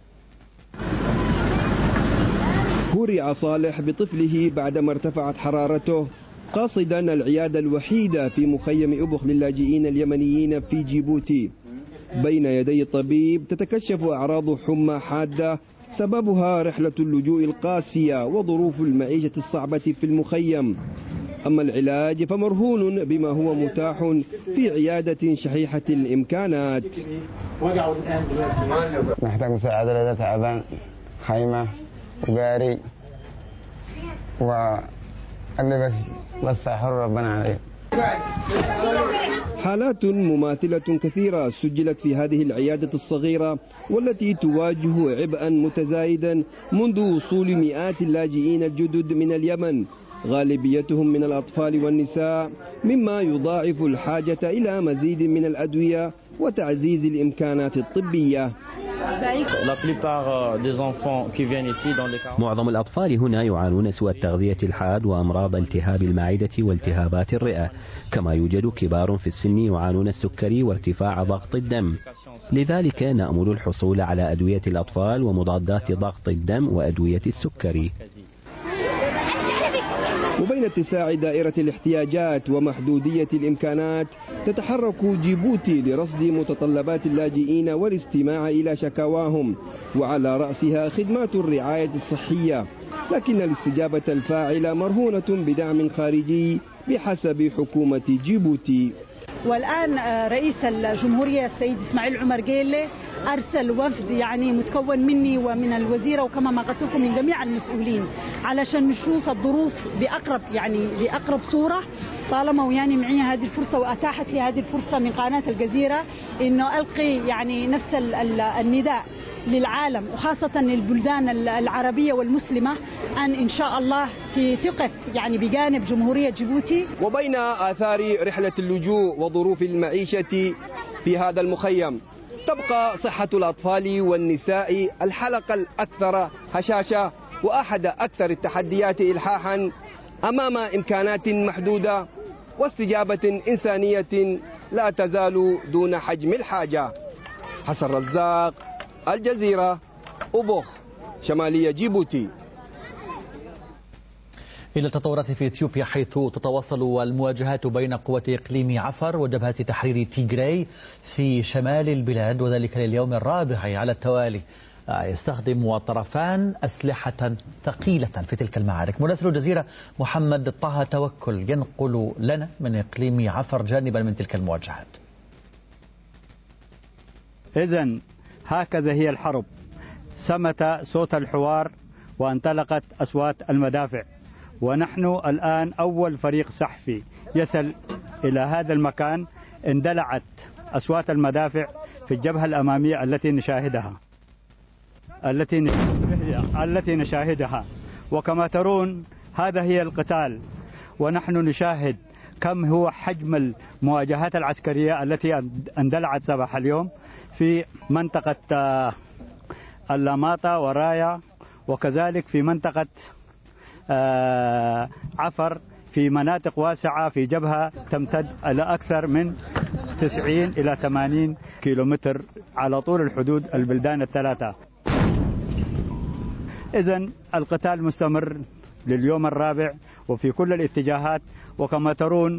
هورع صالح بطفله بعدما ارتفعت حرارته قاصدا العيادة الوحيدة في مخيم أبوخ للاجئين اليمنيين في جيبوتي. بين يدي الطبيب تتكشف أعراض حمى حادة سببها رحلة اللجوء القاسية وظروف المعيشة الصعبة في المخيم. أما العلاج فمرهون بما هو متاح في عيادة شحيحة الإمكانات. نحتاج مساعدة لدى تعبان، خيمة وقاري واللي بس حر ربنا عليه. حالات مماثلة كثيرة سجلت في هذه العيادة الصغيرة والتي تواجه عبئا متزايدا منذ وصول مئات اللاجئين الجدد من اليمن، غالبيتهم من الأطفال والنساء، مما يضاعف الحاجة إلى مزيد من الأدوية وتعزيز الإمكانات الطبية. معظم الأطفال هنا يعانون سوء التغذية الحاد وأمراض التهاب المعدة والتهابات الرئة، كما يوجد كبار في السن يعانون السكري وارتفاع ضغط الدم. لذلك نأمل الحصول على أدوية الأطفال ومضادات ضغط الدم وأدوية السكري. وبين اتساع دائرة الاحتياجات ومحدودية الإمكانات تتحرك جيبوتي لرصد متطلبات اللاجئين والاستماع إلى شكاواهم، وعلى رأسها خدمات الرعاية الصحية، لكن الاستجابة الفاعلة مرهونة بدعم خارجي بحسب حكومة جيبوتي. والآن رئيس الجمهورية السيد إسماعيل عمر جيلي أرسل وفد متكون مني ومن الوزيرة وكما ما قلت لكم من جميع المسؤولين علشان نشوف الظروف بأقرب صورة، طالما معي هذه الفرصة وأتاحت لي هذه الفرصة من قناة الجزيرة إنه ألقي نفس النداء للعالم وخاصة للبلدان العربية والمسلمة أن شاء الله تقف بجانب جمهورية جيبوتي. وبين آثار رحلة اللجوء وظروف المعيشة في هذا المخيم تبقى صحة الأطفال والنساء الحلقة الأكثر هشاشة وأحد أكثر التحديات إلحاحا أمام إمكانات محدودة واستجابة إنسانية لا تزال دون حجم الحاجة. حسن رزاق، الجزيرة، أبوخ، شمالية جيبوتي. إلى التطورات في إثيوبيا، حيث تتواصل المواجهات بين قوات إقليم عفر وجبهة تحرير تيغراي في شمال البلاد، وذلك لليوم الرابع على التوالي. يستخدم الطرفان أسلحة ثقيلة في تلك المعارك. مراسل الجزيرة محمد طه توكل ينقل لنا من إقليم عفر جانبا من تلك المواجهات. إذن هكذا هي الحرب. صمت صوت الحوار وانطلقت أصوات المدافع، ونحن الآن أول فريق سحفي يصل إلى هذا المكان. اندلعت أصوات المدافع في الجبهة الأمامية التي نشاهدها، وكما ترون هذا هي القتال، ونحن نشاهد كم هو حجم المواجهات العسكرية التي اندلعت صباح اليوم في منطقة اللاماطة ورايا، وكذلك في منطقة عفر، في مناطق واسعة في جبهة تمتد إلى أكثر من 90 إلى 80 كيلومتر على طول الحدود البلدان الثلاثة. إذن القتال مستمر لليوم الرابع وفي كل الاتجاهات، وكما ترون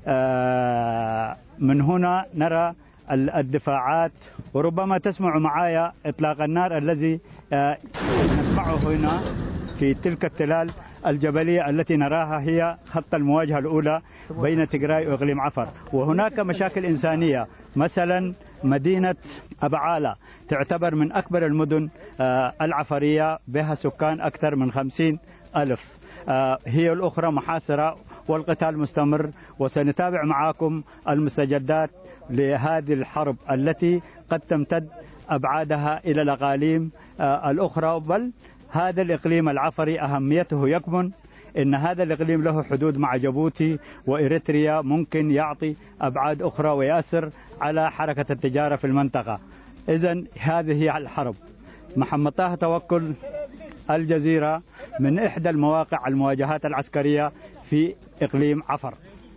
من هنا نرى الدفاعات، وربما تسمع معايا إطلاق النار الذي نسمعه هنا في تلك التلال الجبلية التي نراها هي خط المواجهة الأولى بين تيغراي وإقليم عفر. وهناك مشاكل إنسانية، مثلا مدينة أبعالة تعتبر من أكبر المدن العفرية، بها سكان أكثر من 50,000. هي الأخرى محاصرة، والقتال مستمر، وسنتابع معكم المستجدات لهذه الحرب التي قد تمتد أبعادها إلى الأقاليم الأخرى. بل هذا الإقليم العفري أهميته يكمن إن هذا الإقليم له حدود مع جيبوتي وإريتريا، ممكن يعطي أبعاد أخرى ويأثر على حركة التجارة في المنطقة. إذن هذه هي الحرب. محمد طه توكل، الجزيرة، من إحدى المواقع المواجهات العسكرية في إقليم عفر.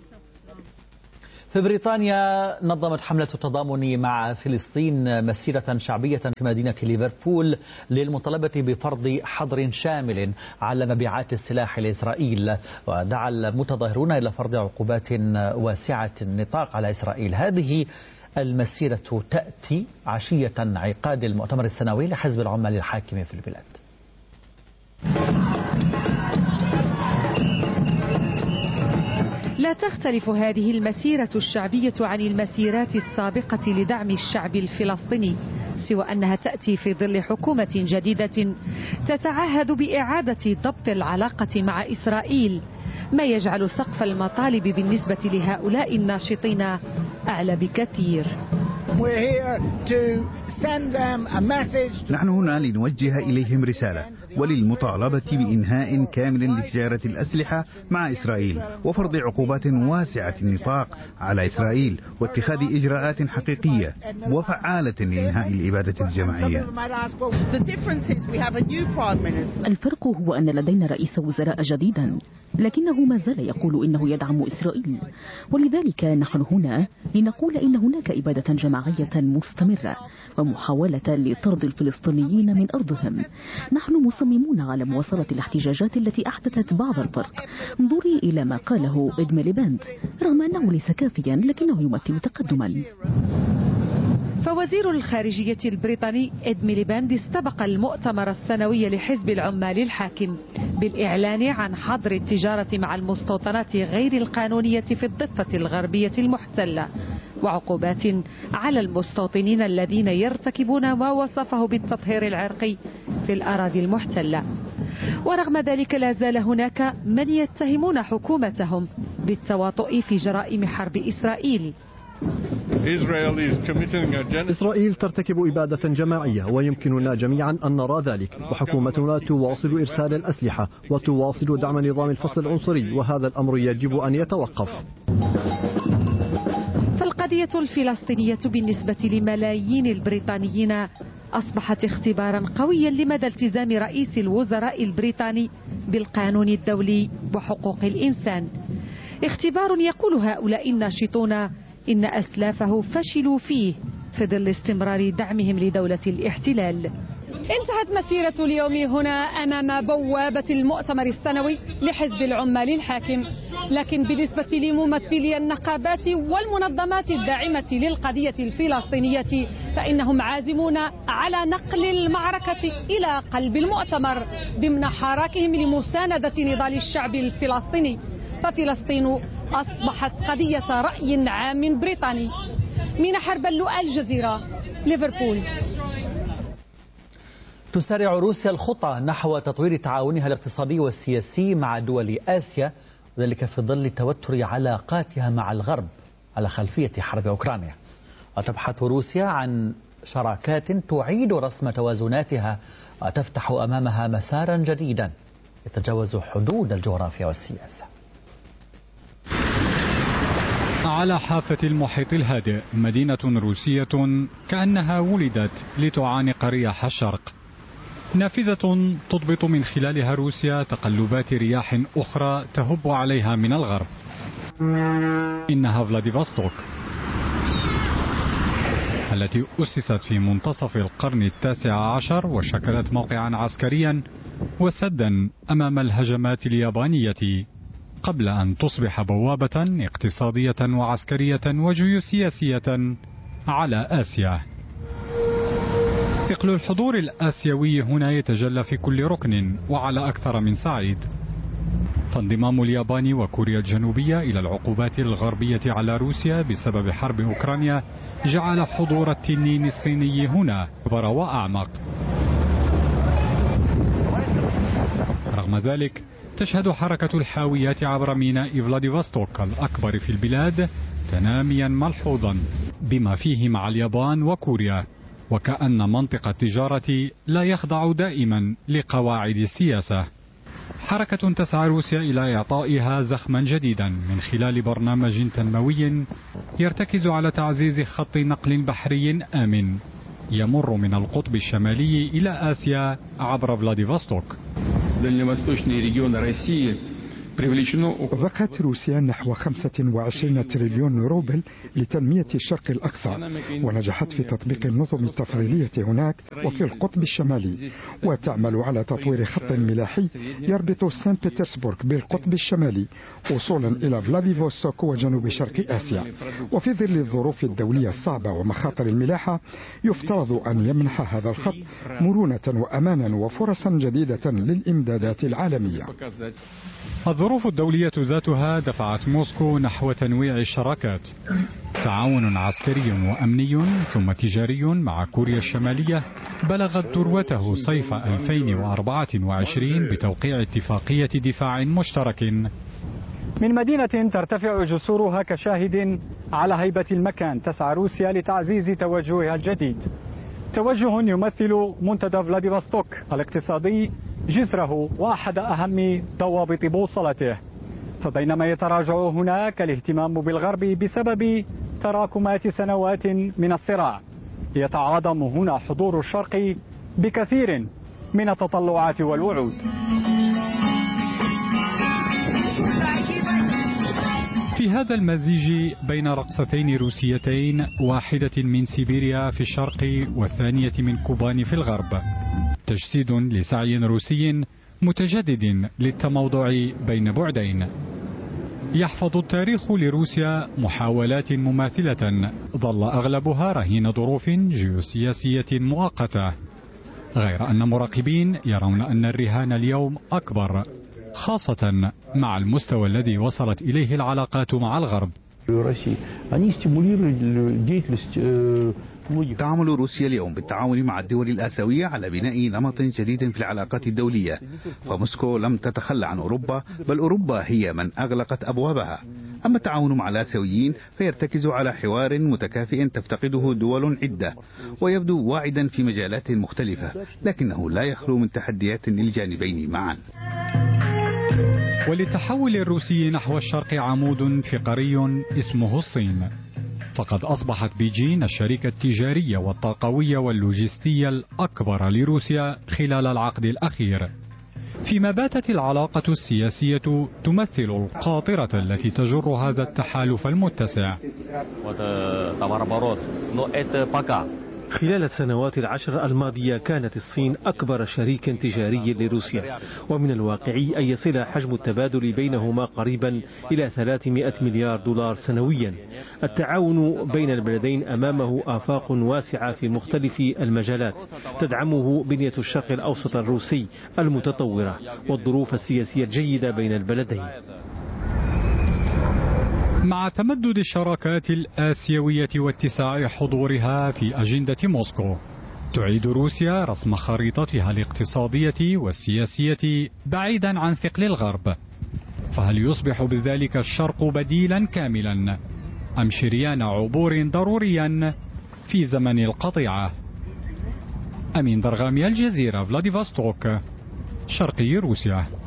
في بريطانيا نظمت حملة التضامن مع فلسطين مسيرة شعبية في مدينة ليفربول للمطالبة بفرض حظر شامل على مبيعات السلاح لإسرائيل، ودعا المتظاهرون إلى فرض عقوبات واسعة النطاق على إسرائيل. هذه المسيرة تأتي عشية انعقاد المؤتمر السنوي لحزب العمال الحاكم في البلاد. لا تختلف هذه المسيرة الشعبية عن المسيرات السابقة لدعم الشعب الفلسطيني، سوى أنها تأتي في ظل حكومة جديدة تتعهد بإعادة ضبط العلاقة مع إسرائيل، ما يجعل سقف المطالب بالنسبة لهؤلاء الناشطين أعلى بكثير. نحن هنا لنوجه إليهم رسالة وللمطالبة بإنهاء كامل لتجارة الأسلحة مع إسرائيل وفرض عقوبات واسعة النطاق على إسرائيل واتخاذ إجراءات حقيقية وفعالة لإنهاء الإبادة الجماعية. الفرق هو أن لدينا رئيس وزراء جديدا، لكنه ما زال يقول إنه يدعم إسرائيل، ولذلك نحن هنا لنقول إن هناك إبادة جماعية مستمرة ومحاولة لطرد الفلسطينيين من أرضهم. نحن مصممون على مواصلة الاحتجاجات التي أحدثت بعض الفرق. انظري إلى ما قاله إد ميليباند، رغم أنه ليس كافيا لكنه يمثل تقدما. فوزير الخارجية البريطاني إد ميليباند استبق المؤتمر السنوي لحزب العمال الحاكم بالإعلان عن حظر التجارة مع المستوطنات غير القانونية في الضفة الغربية المحتلة، وعقوبات على المستوطنين الذين يرتكبون ما وصفه بالتطهير العرقي في الأراضي المحتلة. ورغم ذلك لا زال هناك من يتهمون حكومتهم بالتواطؤ في جرائم حرب إسرائيل. إسرائيل ترتكب إبادة جماعية ويمكننا جميعا أن نرى ذلك، وحكومتنا تواصل إرسال الأسلحة وتواصل دعم نظام الفصل العنصري، وهذا الأمر يجب أن يتوقف. فالقضية الفلسطينية بالنسبة لملايين البريطانيين أصبحت اختبارا قويا لمدى التزام رئيس الوزراء البريطاني بالقانون الدولي وحقوق الإنسان. اختبار يقول هؤلاء الناشطون إن أسلافه فشلوا فيه في ظل استمرار دعمهم لدولة الاحتلال. انتهت مسيرة اليوم هنا أمام بوابة المؤتمر السنوي لحزب العمال الحاكم، لكن بالنسبة لممثلي النقابات والمنظمات الداعمة للقضية الفلسطينية فإنهم عازمون على نقل المعركة إلى قلب المؤتمر ضمن حراكهم لمساندة نضال الشعب الفلسطيني. ففلسطين أصبحت قضية رأي عام بريطاني. من حربلو، الجزيرة، ليفربول. تسارع روسيا الخطى نحو تطوير تعاونها الاقتصادي والسياسي مع دول آسيا، وذلك في ظل توتر علاقاتها مع الغرب على خلفية حرب أوكرانيا. وتبحث روسيا عن شراكات تعيد رسم توازناتها وتفتح أمامها مسارا جديدا يتجاوز حدود الجغرافيا والسياسة. على حافة المحيط الهادئ مدينة روسية كأنها ولدت لتعانق رياح الشرق، نافذة تضبط من خلالها روسيا تقلبات رياح أخرى تهب عليها من الغرب. إنها فلاديفوستوك التي أسست في منتصف القرن ال19 وشكلت موقعا عسكريا وسدا أمام الهجمات اليابانية قبل أن تصبح بوابة اقتصادية وعسكرية وجيوسياسية على آسيا. ثقل الحضور الآسيوي هنا يتجلى في كل ركن وعلى أكثر من صعيد. فانضمام اليابان وكوريا الجنوبية إلى العقوبات الغربية على روسيا بسبب حرب أوكرانيا جعل حضور التنين الصيني هنا أكبر وأعمق. رغم ذلك تشهد حركة الحاويات عبر ميناء فلاديفوستوك الأكبر في البلاد تناميا ملحوظا بما فيه مع اليابان وكوريا، وكأن منطق التجارة لا يخضع دائما لقواعد السياسة. حركة تسعى روسيا إلى إعطائها زخما جديدا من خلال برنامج تنموي يرتكز على تعزيز خط نقل بحري آمن يمر من القطب الشمالي إلى آسيا عبر فلاديفوستوك. ضخت روسيا نحو 25 تريليون روبل لتنمية الشرق الأقصى، ونجحت في تطبيق النظم التفضيلية هناك وفي القطب الشمالي، وتعمل على تطوير خط ملاحي يربط سان بطرسبورغ بالقطب الشمالي وصولا إلى فلاديفوستوك وجنوب شرق آسيا. وفي ظل الظروف الدولية الصعبة ومخاطر الملاحة يفترض أن يمنح هذا الخط مرونة وأمانا وفرصا جديدة للإمدادات العالمية. الظروف الدولية ذاتها دفعت موسكو نحو تنويع الشراكات، تعاون عسكري وأمني ثم تجاري مع كوريا الشمالية بلغت ذروته صيف 2024 بتوقيع اتفاقية دفاع مشترك. من مدينة ترتفع جسورها كشاهد على هيبة المكان تسعى روسيا لتعزيز توجهها الجديد، توجه يمثل منتدى فلاديفوستوك الاقتصادي جسره وأحد أهم ضوابط بوصلته. فبينما يتراجع هناك الاهتمام بالغرب بسبب تراكمات سنوات من الصراع، يتعاظم هنا حضور الشرق بكثير من التطلعات والوعود. في هذا المزيج بين رقصتين روسيتين، واحدة من سيبيريا في الشرق والثانية من كوبان في الغرب، تجسيد لسعي روسي متجدد للتموضع بين بعدين. يحفظ التاريخ لروسيا محاولات مماثلة ظل أغلبها رهين ظروف جيوسياسية مؤقتة، غير أن مراقبين يرون أن الرهان اليوم أكبر، خاصة مع المستوى الذي وصلت إليه العلاقات مع الغرب. تعمل روسيا اليوم بالتعاون مع الدول الآسيوية على بناء نمط جديد في العلاقات الدولية، فموسكو لم تتخلى عن أوروبا، بل أوروبا هي من أغلقت أبوابها. أما التعاون مع الآسيويين فيرتكز على حوار متكافئ تفتقده دول عدة، ويبدو واعدا في مجالات مختلفة، لكنه لا يخلو من تحديات للجانبين معا. وللتحول الروسي نحو الشرق عمود فقري اسمه الصين، فقد أصبحت بيجين الشريك التجاري والطاقوي واللوجستي الأكبر لروسيا خلال العقد الأخير، فيما باتت العلاقة السياسية تمثل القاطرة التي تجر هذا التحالف المتسع. خلال السنوات العشر الماضية كانت الصين أكبر شريك تجاري لروسيا، ومن الواقعي أن يصل حجم التبادل بينهما قريبا إلى 300 مليار دولار سنويا. التعاون بين البلدين أمامه آفاق واسعة في مختلف المجالات تدعمه بنية الشرق الأوسط الروسي المتطورة والظروف السياسية الجيدة بين البلدين. مع تمدد الشراكات الآسيوية واتساع حضورها في أجندة موسكو، تعيد روسيا رسم خريطتها الاقتصادية والسياسية بعيدا عن ثقل الغرب. فهل يصبح بذلك الشرق بديلا كاملا أم شريان عبور ضروريا في زمن القطيعة؟ أمين درغامي، الجزيرة، فلاديفوستوك، شرقي روسيا.